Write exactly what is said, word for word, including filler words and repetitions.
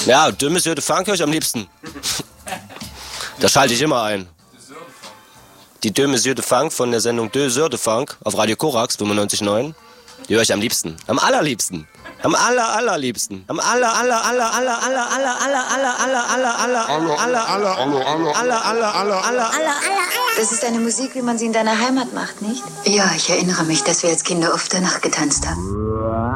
Ja, Deux Mesures de Funk höre ich am liebsten. Da schalte ich immer ein. Die Deux Mesures de Funk von der Sendung Deux Mesures de Funk auf Radio Korax fünfundneunzig Komma neun. Die höre ich am liebsten. Am allerliebsten. Am aller allerliebsten. Am aller aller aller aller aller aller aller aller aller aller aller aller aller aller aller aller aller aller aller. Das ist eine Musik, wie man sie in deiner Heimat macht, nicht? Ja, ich erinnere mich, dass wir als Kinder oft danach getanzt haben.